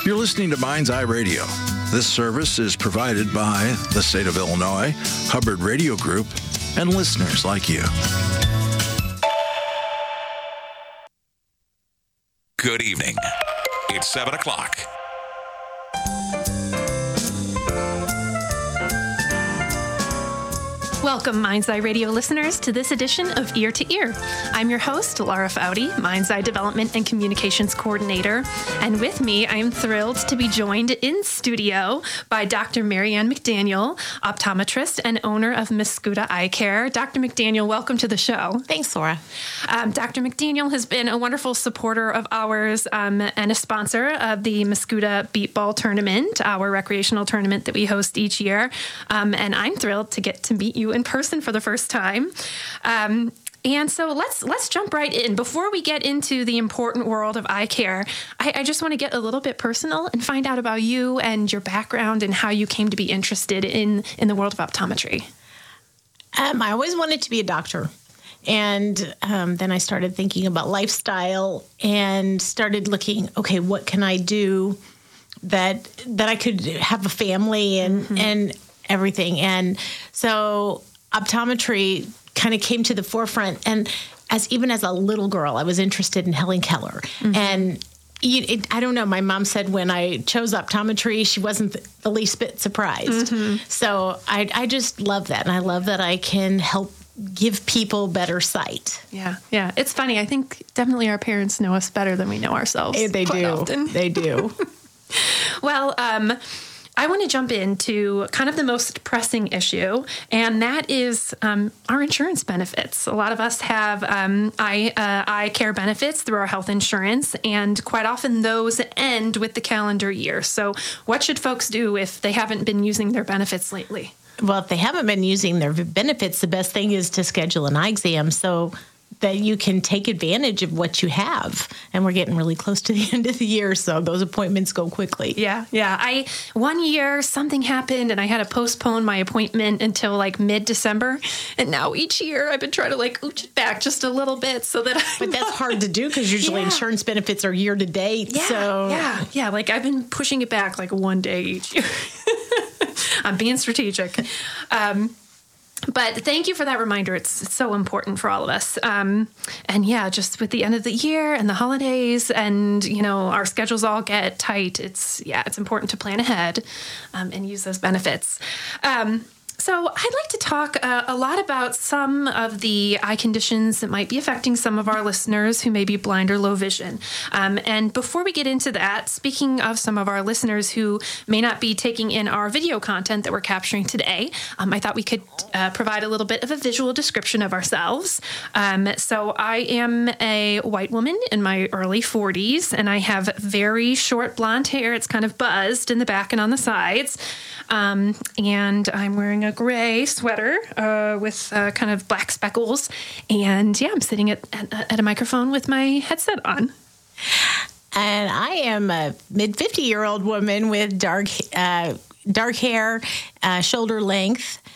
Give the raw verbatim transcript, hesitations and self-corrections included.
You're listening to Mind's Eye Radio. This service is provided by the state of Illinois, Hubbard Radio Group, and listeners like you. Good evening. It's seven o'clock. Welcome, Mind's Eye Radio listeners, to this edition of Ear to Ear. I'm your host, Laura Foudy, Mind's Eye Development and Communications Coordinator. And with me, I am thrilled to be joined in studio by Doctor Marianne McDaniel, optometrist and owner of Mascuda Eye Care. Doctor McDaniel, welcome to the show. Thanks, Laura. Um, Doctor McDaniel has been a wonderful supporter of ours um, and a sponsor of the Mascuda Beat Ball Tournament, our recreational tournament that we host each year. Um, and I'm thrilled to get to meet you in person for the first time. Um, and so let's let's jump right in. Before we get into the important world of eye care, I, I just want to get a little bit personal and find out about you and your background and how you came to be interested in, in the world of optometry. Um, I always wanted to be a doctor. And um, then I started thinking about lifestyle and started looking, okay, what can I do that that I could have a family and mm-hmm. and everything. And so optometry kind of came to the forefront. And as even as a little girl, I was interested in Helen Keller. Mm-hmm. And it, it, I don't know, my mom said when I chose optometry, she wasn't the least bit surprised. Mm-hmm. So I, I just love that. And I love that I can help give people better sight. Yeah, yeah. It's funny. I think definitely our parents know us better than we know ourselves. They do. Often. They do. Well, um... I want to jump into kind of the most pressing issue, and that is um, our insurance benefits. A lot of us have um, eye, uh, eye care benefits through our health insurance, and quite often those end with the calendar year. So what should folks do if they haven't been using their benefits lately? Well, if they haven't been using their benefits, the best thing is to schedule an eye exam so that you can take advantage of what you have. And we're getting really close to the end of the year, so those appointments go quickly. Yeah, yeah. I one year something happened and I had to postpone my appointment until like mid-December. And now each year I've been trying to like ooch it back just a little bit so that I But that's hard to do because usually yeah. insurance benefits are year to date. Yeah, so yeah, yeah. Like I've been pushing it back like one day each year. I'm being strategic. Um But thank you for that reminder. It's, it's so important for all of us. Um, and yeah, just with the end of the year and the holidays and, you know, our schedules all get tight. It's, yeah, it's important to plan ahead um, and use those benefits. Um, So I'd like to talk uh, a lot about some of the eye conditions that might be affecting some of our listeners who may be blind or low vision. Um, and before we get into that, speaking of some of our listeners who may not be taking in our video content that we're capturing today, um, I thought we could uh, provide a little bit of a visual description of ourselves. Um, so I am a white woman in my early forties, and I have very short blonde hair. It's kind of buzzed in the back and on the sides. Um, and I'm wearing a gray sweater uh, with uh, kind of black speckles. And yeah, I'm sitting at, at, at a microphone with my headset on. And I am a mid fifty-year-old woman with dark uh, dark hair, uh, shoulder length,